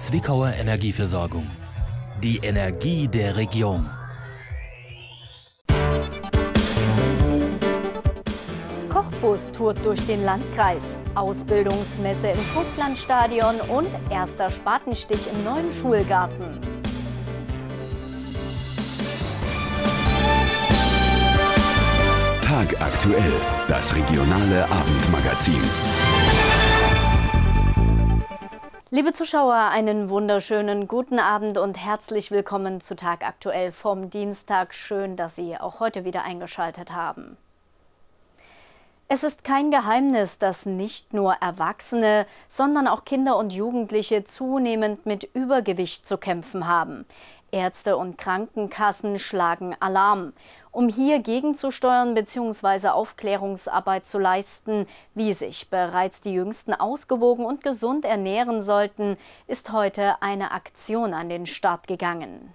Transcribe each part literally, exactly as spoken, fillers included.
Zwickauer Energieversorgung. Die Energie der Region. Kochbus tourt durch den Landkreis, Ausbildungsmesse im Vogtlandstadion und erster Spatenstich im neuen Schulgarten. Tagaktuell, das regionale Abendmagazin. Liebe Zuschauer, einen wunderschönen guten Abend und herzlich willkommen zu Tagaktuell vom Dienstag. Schön, dass Sie auch heute wieder eingeschaltet haben. Es ist kein Geheimnis, dass nicht nur Erwachsene, sondern auch Kinder und Jugendliche zunehmend mit Übergewicht zu kämpfen haben. Ärzte und Krankenkassen schlagen Alarm. Um hier gegenzusteuern bzw. Aufklärungsarbeit zu leisten, wie sich bereits die Jüngsten ausgewogen und gesund ernähren sollten, ist heute eine Aktion an den Start gegangen.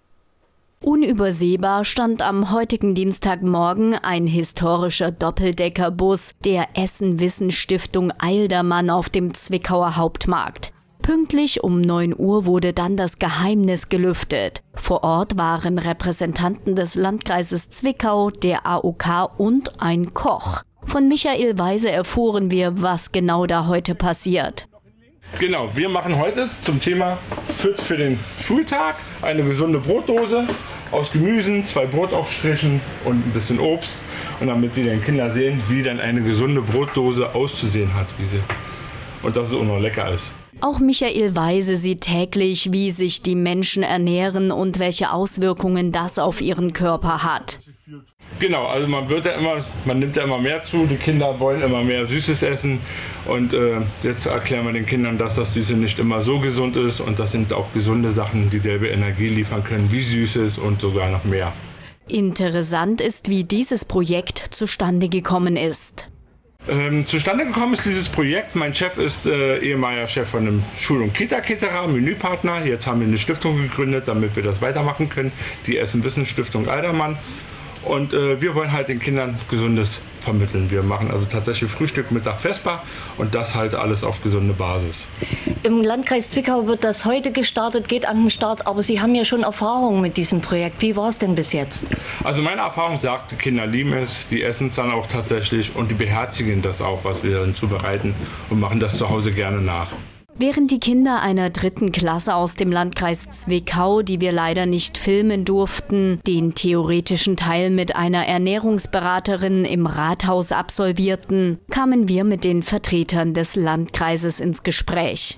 Unübersehbar stand am heutigen Dienstagmorgen ein historischer Doppeldeckerbus der Essen-Wissen-Stiftung Eildermann auf dem Zwickauer Hauptmarkt. Pünktlich um neun Uhr wurde dann das Geheimnis gelüftet. Vor Ort waren Repräsentanten des Landkreises Zwickau, der A O K und ein Koch. Von Michael Weise erfuhren wir, was genau da heute passiert. Genau, wir machen heute zum Thema Fit für den Schultag eine gesunde Brotdose aus Gemüsen, zwei Brotaufstrichen und ein bisschen Obst. Und damit Sie den Kindern sehen, wie dann eine gesunde Brotdose auszusehen hat, wie sie und dass es auch noch lecker ist. Auch Michael Weise sieht täglich, wie sich die Menschen ernähren und welche Auswirkungen das auf ihren Körper hat. Genau, also man wird ja immer, man nimmt ja immer mehr zu, die Kinder wollen immer mehr Süßes essen und äh, jetzt erklären wir den Kindern, dass das Süße nicht immer so gesund ist und das sind auch gesunde Sachen, dieselbe Energie liefern können wie Süßes und sogar noch mehr. Interessant ist, wie dieses Projekt zustande gekommen ist. Ähm, zustande gekommen ist dieses Projekt. Mein Chef ist äh, ehemaliger Chef von einem Schul- und Kita-Caterer, Menüpartner. Jetzt haben wir eine Stiftung gegründet, damit wir das weitermachen können. Die Essen-Wissen-Stiftung Eildermann. Und äh, wir wollen halt den Kindern Gesundes vermitteln. Wir machen also tatsächlich Frühstück, Mittag, Vesper und das halt alles auf gesunde Basis. Im Landkreis Zwickau wird das heute gestartet, geht an den Start, aber Sie haben ja schon Erfahrung mit diesem Projekt. Wie war es denn bis jetzt? Also meine Erfahrung sagt, die Kinder lieben es, die essen es dann auch tatsächlich und die beherzigen das auch, was wir dann zubereiten und machen das zu Hause gerne nach. Während die Kinder einer dritten Klasse aus dem Landkreis Zwickau, die wir leider nicht filmen durften, den theoretischen Teil mit einer Ernährungsberaterin im Rathaus absolvierten, kamen wir mit den Vertretern des Landkreises ins Gespräch.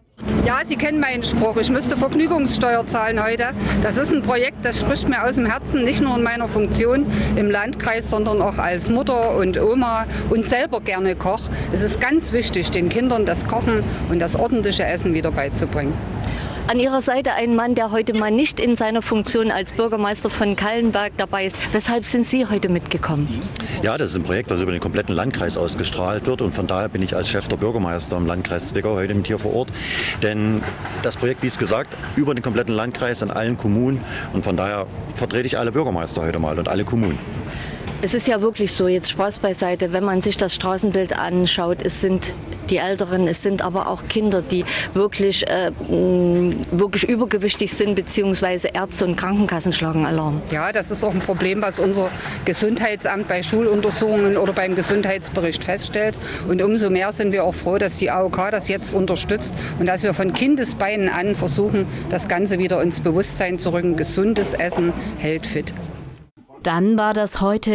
Ja, Sie kennen meinen Spruch, ich müsste Vergnügungssteuer zahlen heute. Das ist ein Projekt, das spricht mir aus dem Herzen, nicht nur in meiner Funktion im Landkreis, sondern auch als Mutter und Oma und selber gerne Koch. Es ist ganz wichtig, den Kindern das Kochen und das ordentliche Essen wieder beizubringen. An Ihrer Seite ein Mann, der heute mal nicht in seiner Funktion als Bürgermeister von Kallenberg dabei ist. Weshalb sind Sie heute mitgekommen? Ja, das ist ein Projekt, was über den kompletten Landkreis ausgestrahlt wird und von daher bin ich als Chef der Bürgermeister im Landkreis Zwickau heute mit hier vor Ort. Denn das Projekt, wie es gesagt, über den kompletten Landkreis an allen Kommunen und von daher vertrete ich alle Bürgermeister heute mal und alle Kommunen. Es ist ja wirklich so, jetzt Spaß beiseite, wenn man sich das Straßenbild anschaut, es sind die Älteren, es sind aber auch Kinder, die wirklich, äh, wirklich übergewichtig sind, beziehungsweise Ärzte und Krankenkassen schlagen Alarm. Ja, das ist auch ein Problem, was unser Gesundheitsamt bei Schuluntersuchungen oder beim Gesundheitsbericht feststellt. Und umso mehr sind wir auch froh, dass die A O K das jetzt unterstützt und dass wir von Kindesbeinen an versuchen, das Ganze wieder ins Bewusstsein zu rücken. Gesundes Essen hält fit. Dann war das heute